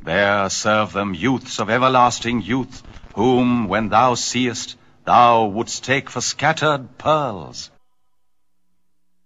There serve them youths of everlasting youth, whom, when thou seest, thou wouldst take for scattered pearls.